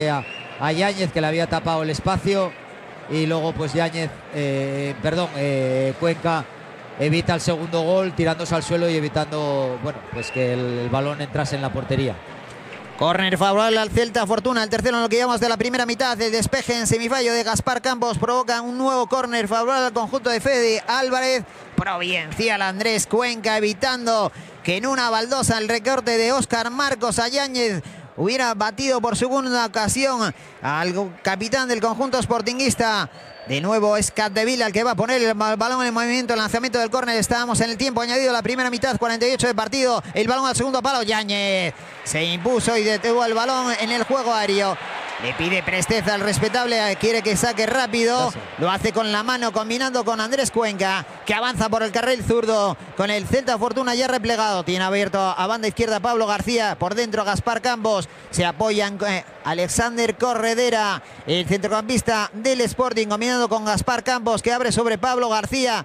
a Yáñez, que le había tapado el espacio, y luego pues Yáñez, Cuenca evita el segundo gol tirándose al suelo y evitando, bueno, pues que el balón entrase en la portería. Córner favorable al Celta Fortuna, el tercero en lo que llevamos de la primera mitad. El despeje en semifallo de Gaspar Campos provoca un nuevo córner favorable al conjunto de Fede Álvarez. Providencial Andrés Cuenca evitando que en una baldosa el recorte de Óscar Marcos a Yáñez hubiera batido por segunda ocasión al capitán del conjunto sportinguista. De nuevo es Capdevila el que va a poner el balón en movimiento, el lanzamiento del córner. Estábamos en el tiempo añadido a la primera mitad, 48 de partido. El balón al segundo palo, Yáñez se impuso y detuvo el balón en el juego aéreo. Le pide presteza al respetable, quiere que saque rápido. Lo hace con la mano, combinando con Andrés Cuenca, que avanza por el carril zurdo con el Celta Fortuna ya replegado. Tiene abierto a banda izquierda Pablo García, por dentro Gaspar Campos. Se apoyan Alexander Corredera, el centrocampista del Sporting, combinando con Gaspar Campos, que abre sobre Pablo García.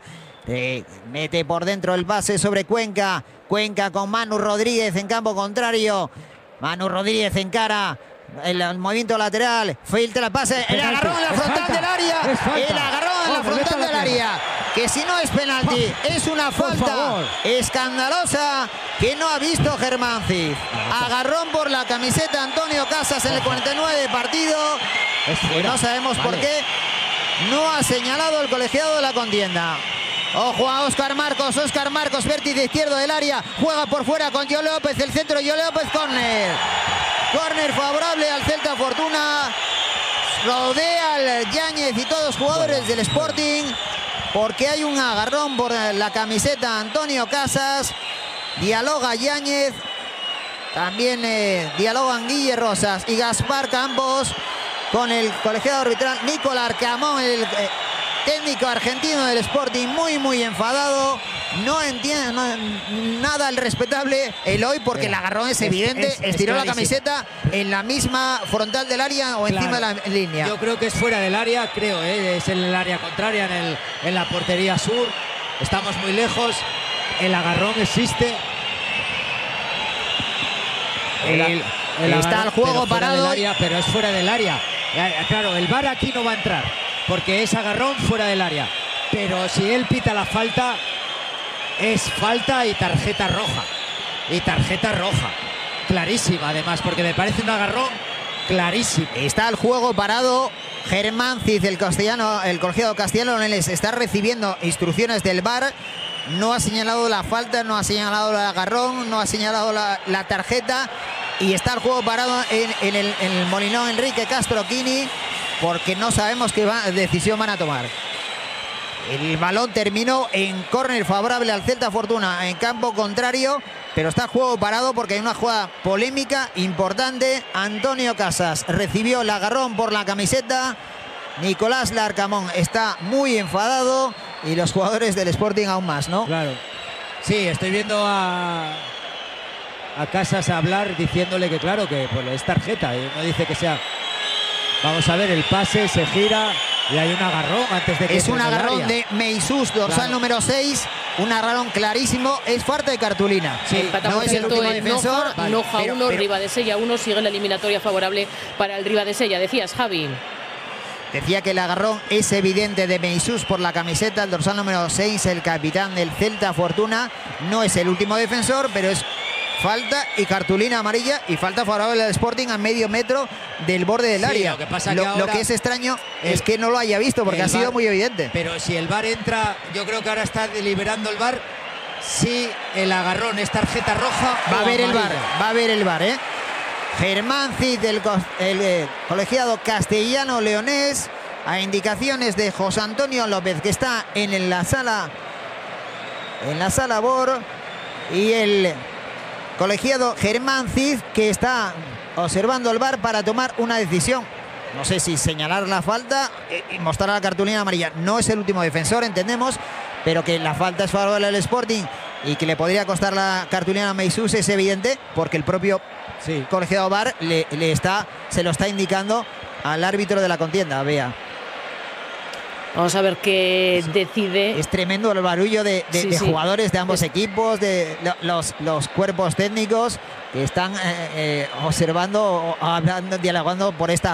Mete por dentro el pase sobre Cuenca. Cuenca con Manu Rodríguez en campo contrario. Manu Rodríguez encara el movimiento lateral, filtra el pase, el agarrón en la frontal del área, el agarrón en la frontal del área, que si no es penalti, es una falta escandalosa que no ha visto Germán Cid. Agarrón por la camiseta Antonio Casas en el 49 de partido, que no sabemos por qué no ha señalado el colegiado de la contienda. Ojo a Óscar Marcos, vértice izquierdo del área, juega por fuera con Gio López, el centro, Gio López, córner. Córner favorable al Celta Fortuna. Rodea al Yáñez y todos los jugadores del Sporting, porque hay un agarrón por la camiseta Antonio Casas. Dialoga Yáñez. También dialogan Guille Rosas y Gaspar Campos con el colegiado arbitral Nicolás Arcamón, el técnico argentino del Sporting, muy enfadado. No entiende nada el respetable Eloy, porque el agarrón es evidente. Estiró la camiseta en la misma frontal del área o encima de la línea. Yo creo que es fuera del área, es en el área contraria, en la portería sur. Estamos muy lejos. El agarrón existe. Está el juego parado. Pero es fuera del área. Claro, el VAR aquí no va a entrar, porque es agarrón fuera del área. Pero si él pita la falta, es falta y tarjeta roja. Y tarjeta roja. Clarísima, además, porque me parece un agarrón clarísimo. Está el juego parado. Germán Cid, el colegiado castellano, les está recibiendo instrucciones del VAR. No ha señalado la falta, no ha señalado el agarrón, no ha señalado la tarjeta. Y está el juego parado en el Molinón Enrique Castro Quini, porque no sabemos qué decisión van a tomar. El balón terminó en córner favorable al Celta Fortuna en campo contrario, pero está el juego parado porque hay una jugada polémica importante. Antonio Casas recibió el agarrón por la camiseta. Nicolás Larcamón está muy enfadado y los jugadores del Sporting aún más, ¿no? Claro. Sí, estoy viendo a Casas hablar diciéndole que claro, que pues, es tarjeta. Y no dice que sea... Vamos a ver, el pase se gira... Y hay un agarrón antes de que... Es un agarrón de Meisús, dorsal número 6. Un agarrón clarísimo. Es falta de cartulina. Sí, no es el último defensor. Noja 1, Ribadesella 1. Sigue la eliminatoria favorable para el Ribadesella. Decías, Javi. Decía que el agarrón es evidente de Meisús por la camiseta, el dorsal número 6, el capitán del Celta Fortuna. No es el último defensor, pero es falta y cartulina amarilla y falta favorable al Sporting a medio metro del borde del área. Lo que pasa lo que es extraño es que no lo haya visto, porque ha sido muy evidente. Pero si el VAR entra, yo creo que ahora está deliberando el VAR si el agarrón es tarjeta roja. Va a haber el VAR, ¿eh? Germán Cid, el colegiado castellano-leonés, a indicaciones de José Antonio López, que está en la sala BOR, y el colegiado Germán Cid, que está observando el VAR para tomar una decisión. No sé si señalar la falta y mostrar la cartulina amarilla. No es el último defensor, entendemos, pero que la falta es favorable al Sporting y que le podría costar la cartulina a Meisús es evidente, porque el propio colegiado VAR se lo está indicando al árbitro de la contienda. Vea. Vamos a ver qué decide. Es tremendo el barullo de jugadores de ambos equipos, de los cuerpos técnicos que están observando, hablando, dialogando por esta